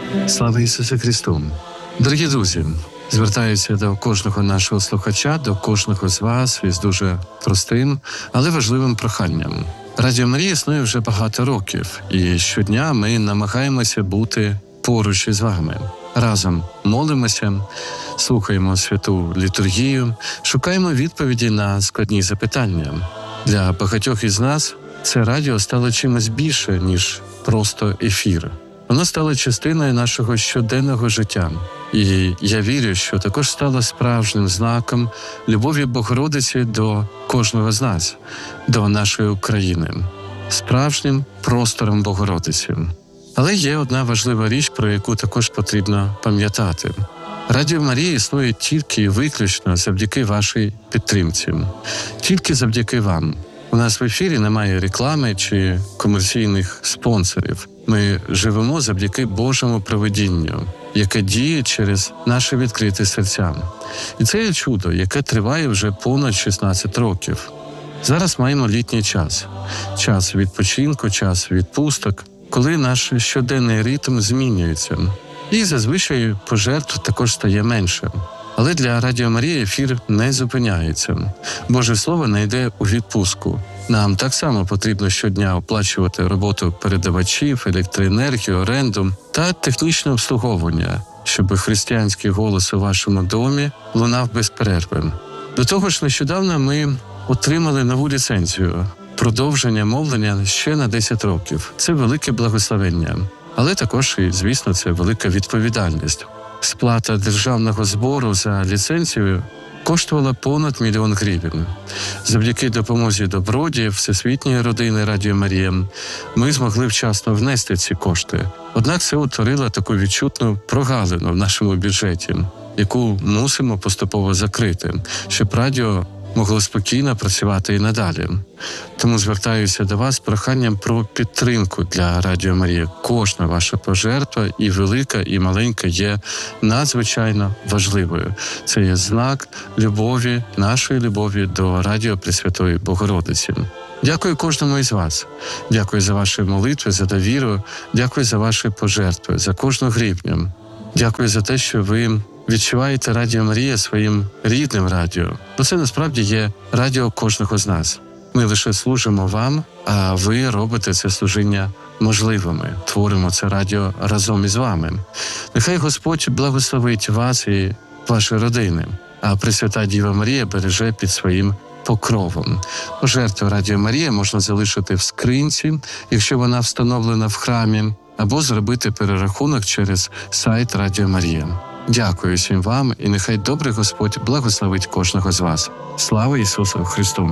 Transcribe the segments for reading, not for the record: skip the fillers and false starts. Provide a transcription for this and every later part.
Слава Ісусу Христу! Дорогі друзі, звертаюся до кожного нашого слухача, до кожного з вас із дуже простим, але важливим проханням. Радіо Марія існує вже багато років, і щодня ми намагаємося бути поруч із вами. Разом молимося, слухаємо святу літургію, шукаємо відповіді на складні запитання. Для багатьох із нас це радіо стало чимось більше, ніж просто ефір. Воно стало частиною нашого щоденного життя. І я вірю, що також стало справжнім знаком любові Богородиці до кожного з нас, до нашої України, справжнім простором Богородиці. Але є одна важлива річ, про яку також потрібно пам'ятати. Радіо Марія існує тільки і виключно завдяки вашій підтримці. Тільки завдяки вам. У нас в ефірі немає реклами чи комерційних спонсорів. Ми живемо завдяки Божому провидінню, яке діє через наші відкриті серця. І це є чудо, яке триває вже понад 16 років. Зараз маємо літній час. Час відпочинку, час відпусток, коли наш щоденний ритм змінюється. І зазвичай пожертв також стає менше. Але для Радіо Марія ефір не зупиняється. Боже Слово не йде у відпустку. Нам так само потрібно щодня оплачувати роботу передавачів, електроенергію, оренду та технічне обслуговування, щоб християнський голос у вашому домі лунав без перерви. До того ж, нещодавно ми отримали нову ліцензію – продовження мовлення ще на 10 років. Це велике благословення. Але також, і, звісно, це велика відповідальність. Сплата державного збору за ліцензію коштувала понад 1 мільйон гривень. Завдяки допомозі добродіїв Всесвітньої родини Радіо Марія ми змогли вчасно внести ці кошти. Однак це утворило таку відчутну прогалину в нашому бюджеті, яку мусимо поступово закрити, щоб радіо могло спокійно працювати і надалі. Тому звертаюся до вас з проханням про підтримку для Радіо Марія. Кожна ваша пожертва, і велика, і маленька, є надзвичайно важливою. Це є знак любові, нашої любові до Радіо Пресвятої Богородиці. Дякую кожному із вас. Дякую за ваші молитви, за довіру. Дякую за ваші пожертви, за кожну гривню. Дякую за те, що ви відчуваєте Радіо Марія своїм рідним радіо. Бо це насправді є радіо кожного з нас. Ми лише служимо вам, а ви робите це служіння можливими. Творимо це радіо разом із вами. Нехай Господь благословить вас і ваші родини, а Пресвята Діва Марія береже під своїм покровом. Пожертву Радіо Марія можна залишити в скринці, якщо вона встановлена в храмі, або зробити перерахунок через сайт Радіо Марія. Дякую всім вам, і нехай добрий Господь благословить кожного з вас. Слава Ісусу Христу!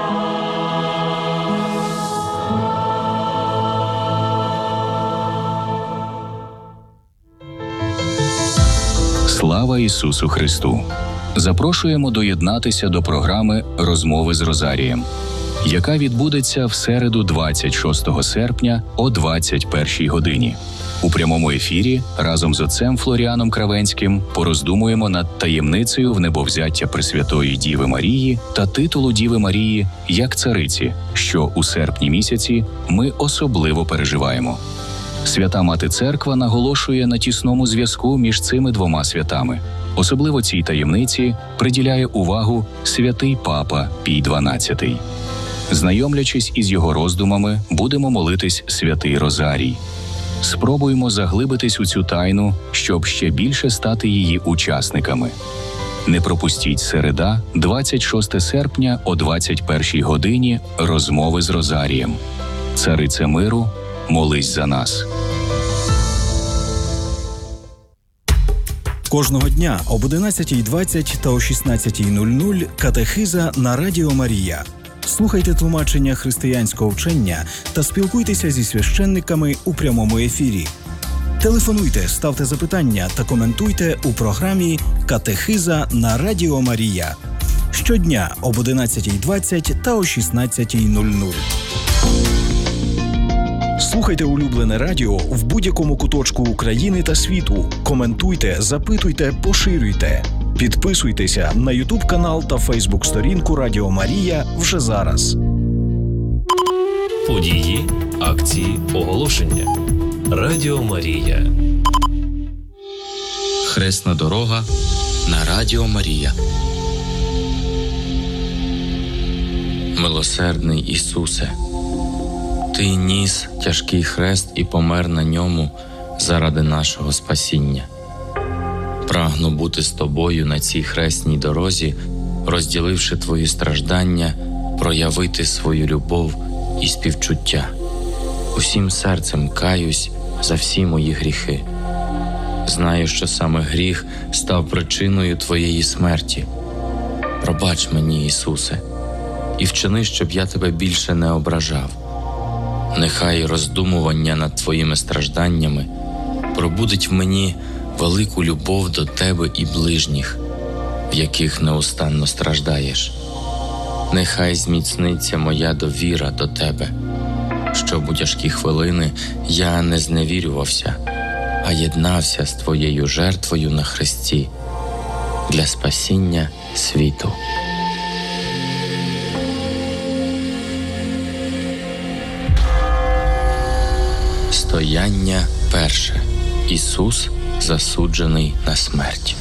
Слава Ісусу Христу! Запрошуємо доєднатися до програми «Розмови з Розарієм», яка відбудеться в середу 26 серпня о 21 годині. У прямому ефірі разом з отцем Флоріаном Кравенським пороздумуємо над таємницею внебовзяття Пресвятої Діви Марії та титулу Діви Марії як цариці, що у серпні місяці ми особливо переживаємо. Свята Мати Церква наголошує на тісному зв'язку між цими двома святами. Особливо цій таємниці приділяє увагу святий Папа Пій XII. Знайомлячись із його роздумами, будемо молитись святий Розарій. Спробуємо заглибитись у цю тайну, щоб ще більше стати її учасниками. Не пропустіть середа, 26 серпня о 21 годині «Розмови з Розарієм». Царице миру, молись за нас. Кожного дня об 11:20 та о 16:00 катехиза на Радіо Марія. Слухайте тлумачення християнського вчення та спілкуйтеся зі священниками у прямому ефірі. Телефонуйте, ставте запитання та коментуйте у програмі «Катехиза на Радіо Марія». Щодня об 11:20 та о 16:00. Слухайте улюблене радіо в будь-якому куточку України та світу. Коментуйте, запитуйте, поширюйте. Підписуйтеся на YouTube-канал та Facebook-сторінку Радіо Марія вже зараз. Події, акції, оголошення. Радіо Марія. Хресна дорога на Радіо Марія. Милосердний Ісусе, Ти ніс тяжкий хрест і помер на ньому заради нашого спасіння. Прагну бути з Тобою на цій хресній дорозі, розділивши Твої страждання, проявити свою любов і співчуття. Усім серцем каюсь за всі мої гріхи. Знаю, що саме гріх став причиною Твоєї смерті. Пробач мені, Ісусе, і вчини, щоб я Тебе більше не ображав. Нехай роздумування над Твоїми стражданнями пробудить в мені велику любов до Тебе і ближніх, в яких неустанно страждаєш. Нехай зміцниться моя довіра до Тебе, щоб у тяжкі хвилини я не зневірювався, а єднався з Твоєю жертвою на хресті для спасіння світу. Стояння перше. Ісус засуджений на смерть.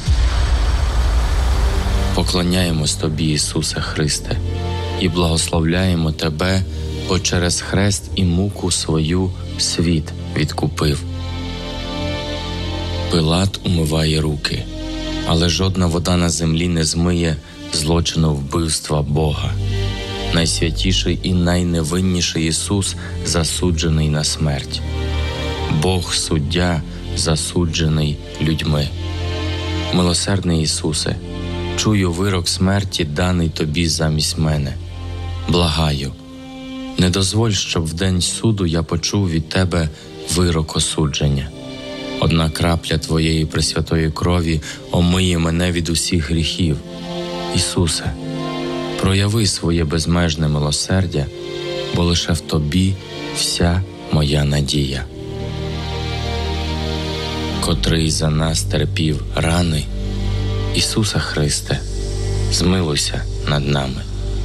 Поклоняємось Тобі, Ісусе Христе, і благословляємо Тебе, бо через хрест і муку свою світ відкупив. Пилат умиває руки, але жодна вода на землі не змиє злочину вбивства Бога. Найсвятіший і найневинніший Ісус засуджений на смерть. Бог суддя засуджений людьми. Милосердний Ісусе, чую вирок смерті, даний Тобі замість мене. Благаю, не дозволь, щоб в день суду я почув від Тебе вирок осудження. Одна крапля Твоєї пресвятої крові омиє мене від усіх гріхів. Ісусе, прояви своє безмежне милосердя, бо лише в Тобі вся моя надія. Котрий за нас терпів рани, Ісусе Христе, змилуйся над нами.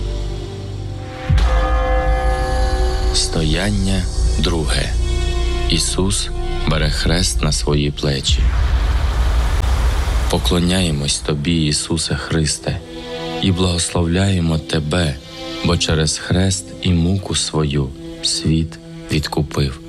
Стояння друге. Ісус бере хрест на свої плечі. Поклоняємось Тобі, Ісусе Христе, і благословляємо Тебе, бо через хрест і муку свою світ відкупив.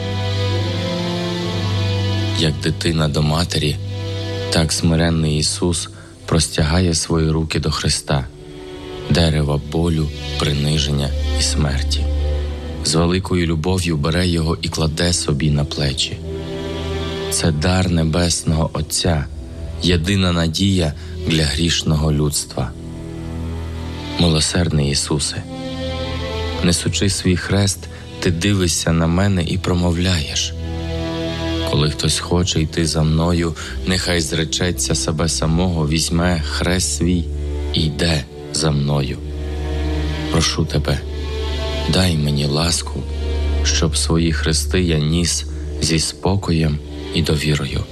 Як дитина до матері, так смиренний Ісус простягає свої руки до Христа, дерева болю, приниження і смерті. З великою любов'ю бере його і кладе собі на плечі. Це дар Небесного Отця, єдина надія для грішного людства. Милосердний Ісусе, несучи свій хрест, Ти дивишся на мене і промовляєш: коли хтось хоче йти за мною, нехай зречеться себе самого, візьме хрест свій і йде за мною. Прошу Тебе, дай мені ласку, щоб свої хрести я ніс зі спокоєм і довірою.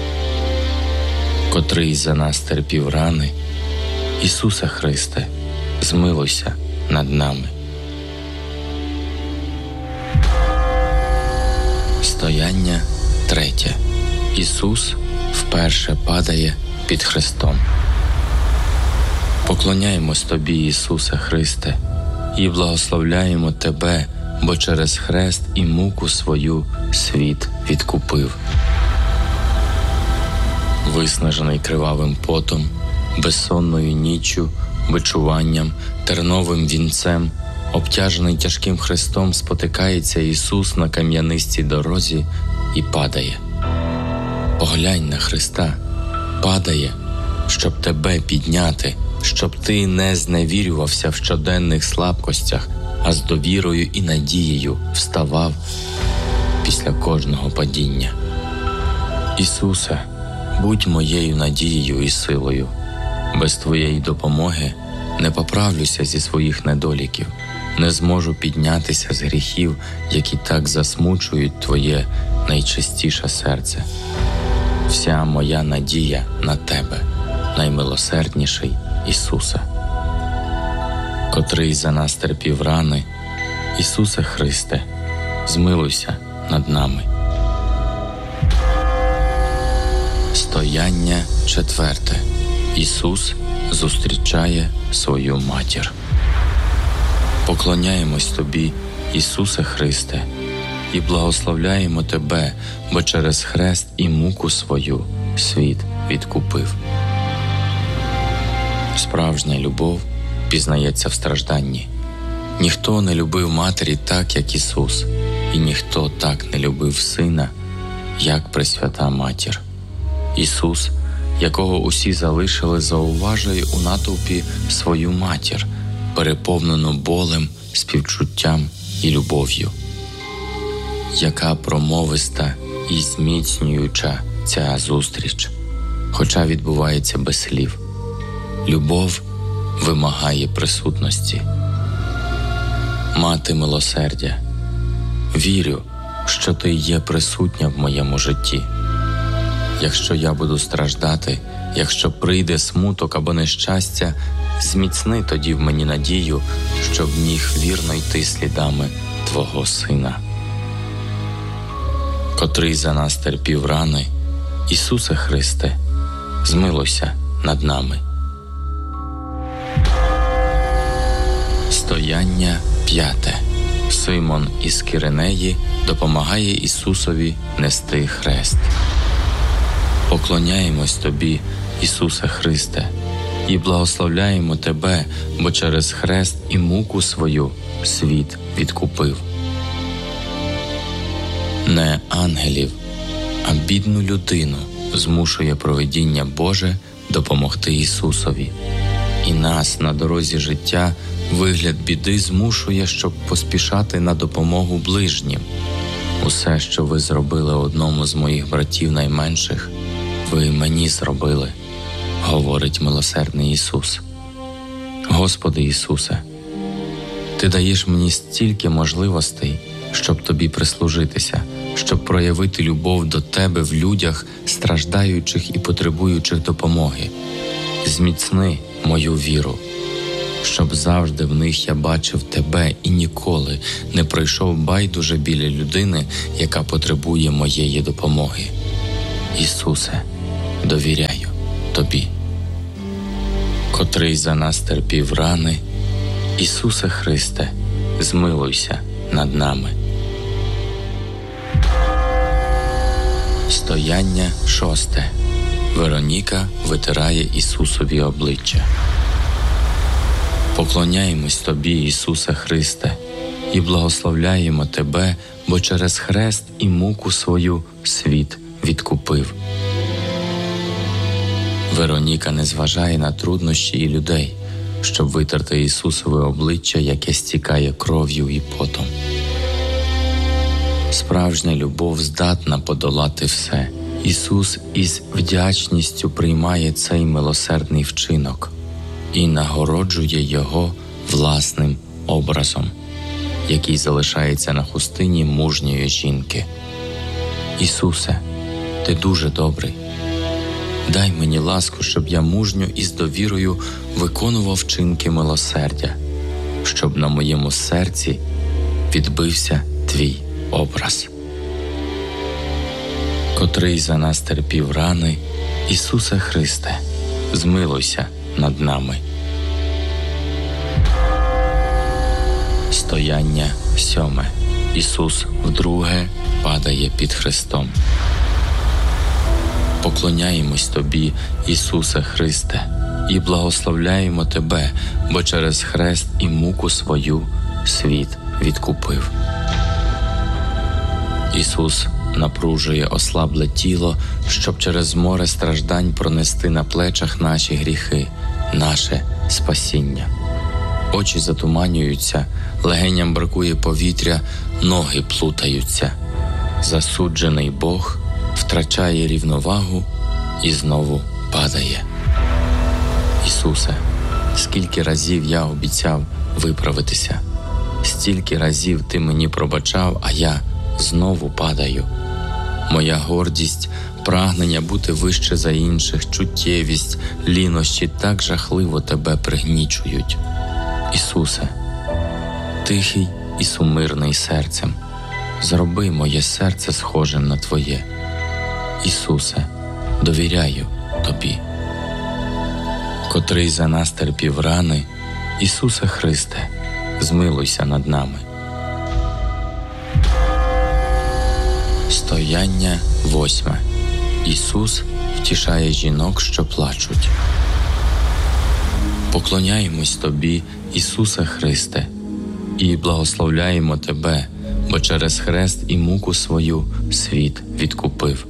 Котрий за нас терпів рани, Ісусе Христе, змилуйся над нами. Стояння третє. Ісус вперше падає під хрестом. Поклоняємось Тобі, Ісусе Христе, і благословляємо Тебе, бо через хрест і муку свою світ відкупив. Виснажений кривавим потом, безсонною ніччю, бичуванням, терновим вінцем, обтяжений тяжким хрестом, спотикається Ісус на кам'янистій дорозі і падає. Поглянь на Христа, падає, щоб Тебе підняти, щоб Ти не зневірювався в щоденних слабкостях, а з довірою і надією вставав після кожного падіння. Ісусе, будь моєю надією і силою. Без Твоєї допомоги не поправлюся зі своїх недоліків, не зможу піднятися з гріхів, які так засмучують Твоє найчистіше серце. Вся моя надія на Тебе, наймилосердніший Ісусе. Котрий за нас терпів рани, Ісусе Христе, змилуйся над нами. Стояння 4. Ісус зустрічає свою матір. Поклоняємось Тобі, Ісусе Христе, і благословляємо Тебе, бо через хрест і муку свою світ відкупив. Справжня любов пізнається в стражданні. Ніхто не любив матері так, як Ісус, і ніхто так не любив Сина, як Пресвята Матір. Ісус, якого усі залишили, зауважує у натовпі свою матір, переповнену болем, співчуттям і любов'ю. Яка промовиста і зміцнююча ця зустріч, хоча відбувається без слів. Любов вимагає присутності. Мати милосердя, вірю, що Ти є присутня в моєму житті. Якщо я буду страждати, якщо прийде смуток або нещастя, зміцни тоді в мені надію, щоб міг вірно йти слідами Твого Сина, котрий за нас терпів рани. Ісусе Христе, змилуйся над нами. Стояння 5. Симон із Киринеї допомагає Ісусові нести хрест. Поклоняємось Тобі, Ісусе Христе, і благословляємо Тебе, бо через хрест і муку свою світ відкупив. Не ангелів, а бідну людину змушує провидіння Боже допомогти Ісусові. І нас на дорозі життя вигляд біди змушує, щоб поспішати на допомогу ближнім. Усе, що ви зробили одному з моїх братів найменших, ви мені зробили, говорить милосердний Ісус. Господи Ісусе, Ти даєш мені стільки можливостей, щоб Тобі прислужитися, щоб проявити любов до Тебе в людях, страждаючих і потребуючих допомоги. Зміцни мою віру, щоб завжди в них я бачив Тебе і ніколи не пройшов байдуже біля людини, яка потребує моєї допомоги. Ісусе, довіряю Тобі, котрий за нас терпів рани. Ісусе Христе, змилуйся над нами. Стояння 6. Вероніка витирає Ісусові обличчя. Поклоняємось Тобі, Ісусе Христе, і благословляємо Тебе, бо через хрест і муку свою світ відкупив. Вероніка не зважає на труднощі і людей, щоб витерти Ісусове обличчя, яке стікає кров'ю і потом. Справжня любов здатна подолати все. Ісус із вдячністю приймає цей милосердний вчинок і нагороджує його власним образом, який залишається на хустині мужньої жінки. Ісусе, Ти дуже добрий. Дай мені ласку, щоб я мужньо і з довірою виконував вчинки милосердя, щоб на моєму серці відбився Твій образ, котрий за нас терпів рани. Ісусе Христе, змилуйся над нами. Стояння 7. Ісус вдруге падає під хрестом. Поклоняємось Тобі, Ісусе Христе, і благословляємо Тебе, бо через хрест і муку свою світ відкупив. Ісус напружує ослабле тіло, щоб через море страждань пронести на плечах наші гріхи, наше спасіння. Очі затуманюються, легеням бракує повітря, ноги плутаються. Засуджений Бог втрачає рівновагу і знову падає. Ісусе, скільки разів я обіцяв виправитися, стільки разів Ти мені пробачав, а я знову падаю. Моя гордість, прагнення бути вище за інших, чуттєвість, лінощі так жахливо Тебе пригнічують. Ісусе, тихий і сумирний серцем, зроби моє серце схожим на Твоє. Ісусе, довіряю тобі. Котрий за нас терпів рани, Ісусе Христе, змилуйся над нами. Стояння 8. Ісус втішає жінок, що плачуть. Поклоняємось Тобі, Ісусе Христе, і благословляємо Тебе, бо через хрест і муку свою світ відкупив.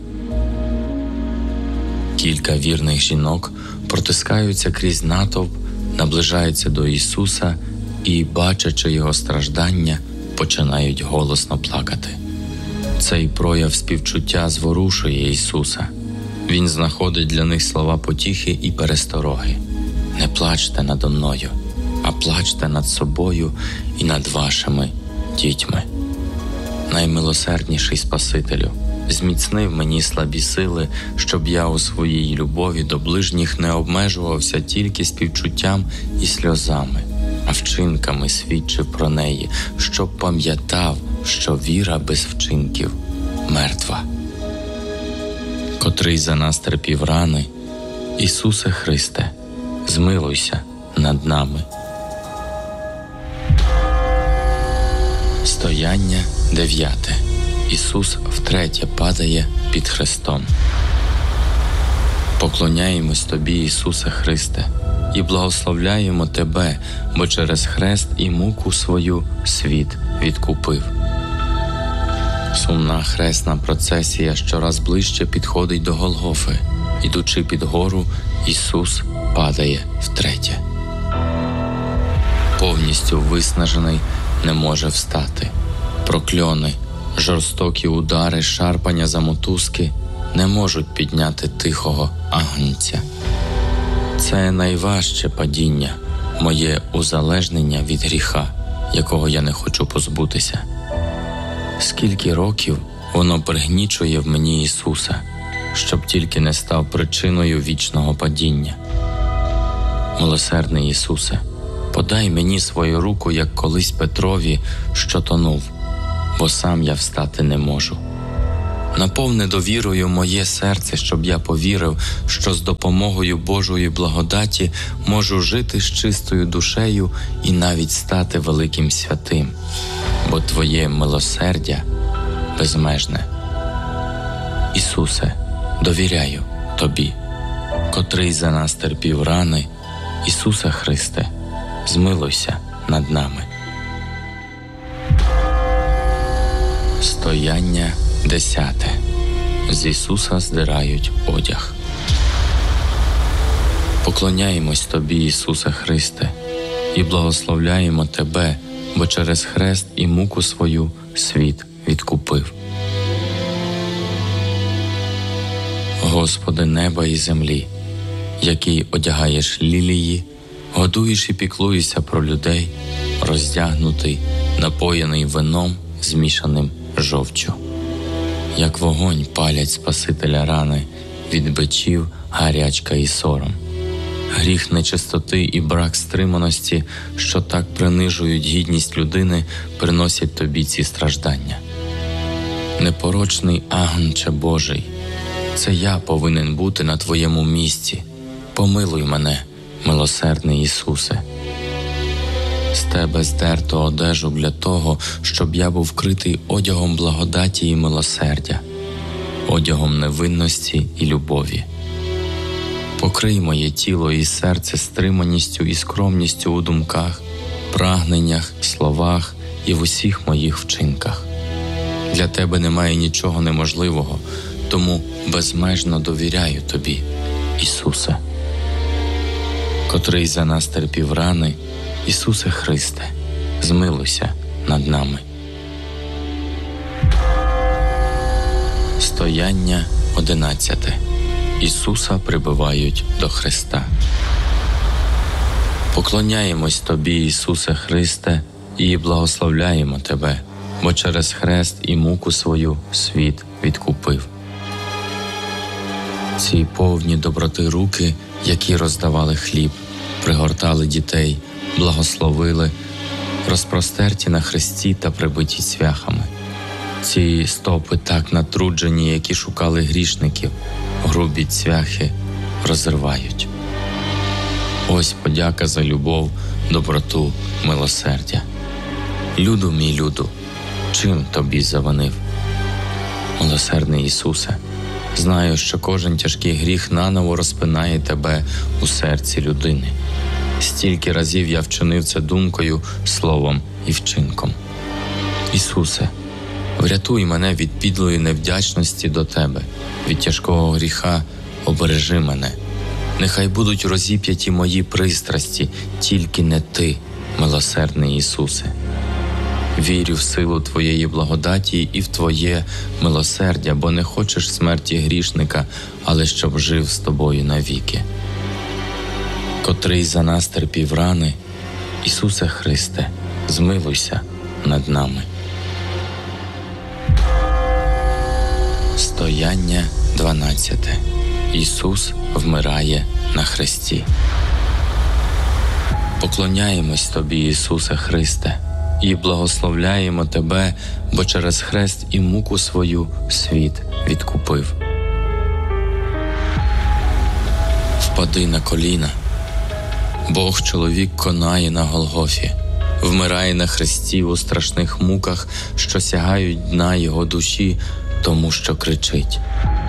Кілька вірних жінок протискаються крізь натовп, наближаються до Ісуса і, бачачи Його страждання, починають голосно плакати. Цей прояв співчуття зворушує Ісуса. Він знаходить для них слова потіхи і перестороги. Не плачте надо мною, а плачте над собою і над вашими дітьми. Наймилосердніший Спасителю, зміцнив мені слабі сили, щоб я у своїй любові до ближніх не обмежувався тільки співчуттям і сльозами, а вчинками свідчив про неї, щоб пам'ятав, що віра без вчинків мертва. Котрий за нас терпів рани, Ісусе Христе, змилуйся над нами. Стояння 9. Ісус втретє падає під хрестом. Поклоняємось Тобі, Ісусе Христе, і благословляємо Тебе, бо через хрест і муку свою світ відкупив. Сумна хресна процесія щораз ближче підходить до Голгофи. Ідучи під гору, Ісус падає втретє. Повністю виснажений, не може встати. Прокльони, жорстокі удари, шарпання за мотузки не можуть підняти тихого агнця. Це найважче падіння, моє узалежнення від гріха, якого я не хочу позбутися. Скільки років воно пригнічує в мені Ісуса, щоб тільки не став причиною вічного падіння. Милосердний Ісусе, подай мені свою руку, як колись Петрові, що тонув, бо сам я встати не можу. Наповни довірою моє серце, щоб я повірив, що з допомогою Божої благодаті можу жити з чистою душею і навіть стати великим святим, бо Твоє милосердя безмежне. Ісусе, довіряю Тобі, котрий за нас терпів рани, Ісусе Христе, змилуйся над нами. Стояння 10. З Ісуса здирають одяг. Поклоняємось Тобі, Ісусе Христе, і благословляємо Тебе, бо через хрест і муку свою світ відкупив. Господи неба і землі, який одягаєш лілії, годуєш і піклуєшся про людей, роздягнутий, напоєний вином, змішаним жовчю. Як вогонь палять Спасителя рани, від бичів гарячка і сором. Гріх нечистоти і брак стриманості, що так принижують гідність людини, приносять Тобі ці страждання. Непорочний агнче Божий, це я повинен бути на Твоєму місці. Помилуй мене, милосердний Ісусе. З Тебе здерто одежу для того, щоб я був вкритий одягом благодаті і милосердя, одягом невинності і любові. Покрий моє тіло і серце стриманістю і скромністю у думках, прагненнях, словах і в усіх моїх вчинках. Для Тебе немає нічого неможливого, тому безмежно довіряю Тобі, Ісусе. Котрий за нас терпів рани, Ісусе Христе, змилуйся над нами. Стояння 11. Ісуса прибивають до хреста. Поклоняємось Тобі, Ісусе Христе, і благословляємо Тебе, бо через хрест і муку свою світ відкупив. Ці повні доброти руки, які роздавали хліб, пригортали дітей, благословили, розпростерті на хресті та прибиті цвяхами. Ці стопи так натруджені, які шукали грішників, грубі цвяхи розривають. Ось подяка за любов, доброту, милосердя. Люду мій, люду, чим тобі завинив? Милосердний Ісусе, знаю, що кожен тяжкий гріх наново розпинає тебе у серці людини. Стільки разів я вчинив це думкою, словом і вчинком. Ісусе, врятуй мене від підлої невдячності до Тебе, від тяжкого гріха обережи мене. Нехай будуть розіп'яті мої пристрасті, тільки не Ти, милосердний Ісусе. Вірю в силу Твоєї благодаті і в Твоє милосердя, бо не хочеш смерті грішника, але щоб жив з Тобою навіки. Котрий за нас терпів рани, Ісусе Христе, змилуйся над нами. Стояння 12. Ісус вмирає на хресті. Поклоняємось Тобі, Ісусе Христе, і благословляємо Тебе, бо через хрест і муку свою світ відкупив. Впади на коліна. Бог чоловік конає на Голгофі, вмирає на хресті у страшних муках, що сягають дна його душі, тому що кричить: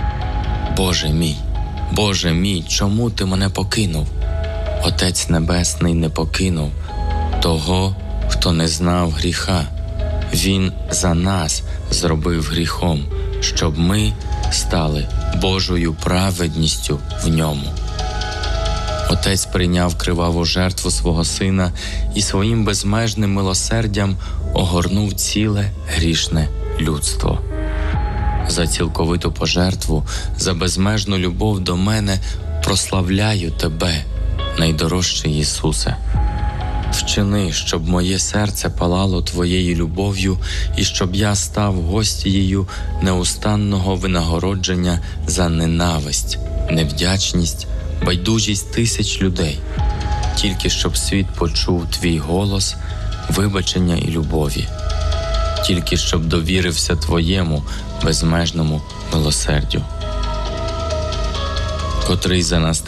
Боже мій, чому ти мене покинув? Отець Небесний не покинув того, хто не знав гріха. Він за нас зробив гріхом, щоб ми стали Божою праведністю в ньому. Отець прийняв криваву жертву свого Сина і своїм безмежним милосердям огорнув ціле грішне людство. За цілковиту пожертву, за безмежну любов до мене прославляю Тебе, найдорожчий Ісусе. Вчини, щоб моє серце палало Твоєю любов'ю і щоб я став гостією неустанного винагородження за ненависть, невдячність, байдужість тисяч людей, тільки щоб світ почув Твій голос, вибачення і любові, тільки щоб довірився Твоєму безмежному милосердю, котрий за нас